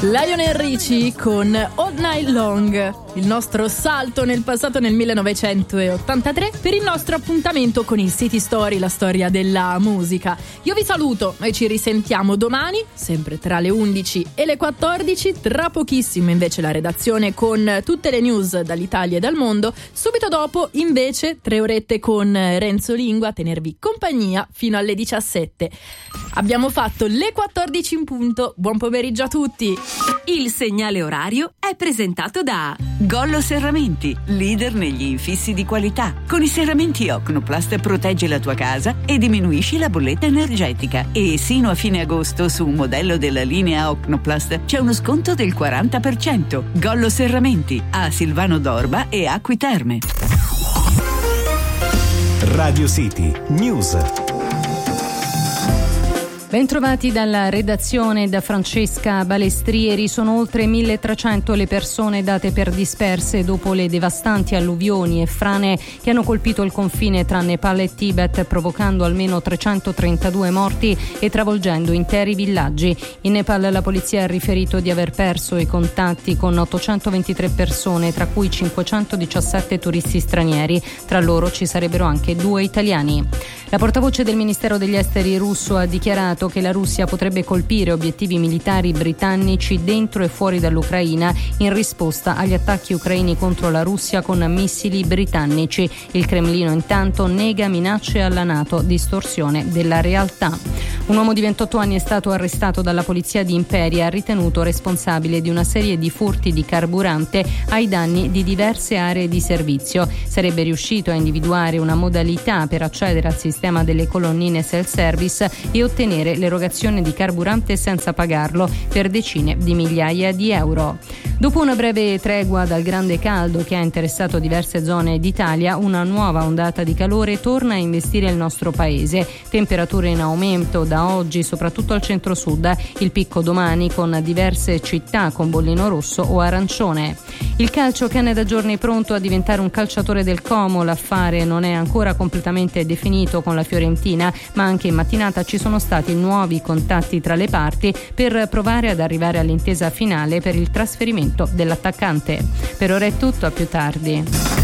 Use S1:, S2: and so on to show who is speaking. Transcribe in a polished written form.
S1: Lionel Richie con All Night Long, il nostro salto nel passato nel 1983 per il nostro appuntamento con il City Story, la storia della musica. Io vi saluto e ci risentiamo domani, sempre tra le 11 e le 14, tra pochissimo invece la redazione con tutte le news dall'Italia e dal mondo, subito dopo invece 3 orette con Renzo Lingua a tenervi compagnia fino alle 17. Abbiamo fatto le 14 in punto, buon pomeriggio a tutti!
S2: Il segnale orario è presentato da Gollo Serramenti, leader negli infissi di qualità. Con i serramenti Ocnoplast proteggi la tua casa e diminuisci la bolletta energetica. E sino a fine agosto su un modello della linea Ocnoplast c'è uno sconto del 40%. Gollo Serramenti, a Silvano d'Orba e Acqui Terme.
S3: Radio City News.
S4: Bentrovati dalla redazione da Francesca Balestrieri. Sono oltre 1.300 le persone date per disperse dopo le devastanti alluvioni e frane che hanno colpito il confine tra Nepal e Tibet, provocando almeno 332 morti e travolgendo interi villaggi. In Nepal la polizia ha riferito di aver perso i contatti con 823 persone, tra cui 517 turisti stranieri. Tra loro ci sarebbero anche 2 italiani. La portavoce del Ministero degli Esteri russo ha dichiarato che la Russia potrebbe colpire obiettivi militari britannici dentro e fuori dall'Ucraina in risposta agli attacchi ucraini contro la Russia con missili britannici. Il Cremlino intanto nega minacce alla NATO, distorsione della realtà. Un uomo di 28 anni è stato arrestato dalla polizia di Imperia, ritenuto responsabile di una serie di furti di carburante ai danni di diverse aree di servizio. Sarebbe riuscito a individuare una modalità per accedere al sistema delle colonnine self-service e ottenere l'erogazione di carburante senza pagarlo per decine di migliaia di euro. Dopo una breve tregua dal grande caldo che ha interessato diverse zone d'Italia, una nuova ondata di calore torna a investire il nostro paese. Temperature in aumento da oggi, soprattutto al centro-sud. Il picco domani con diverse città con bollino rosso o arancione. Il calcio, che è da giorni pronto a diventare un calciatore del Como. L'affare non è ancora completamente definito con la Fiorentina, ma anche in mattinata ci sono stati nuovi contatti tra le parti per provare ad arrivare all'intesa finale per il trasferimento dell'attaccante. Per ora è tutto, a più tardi.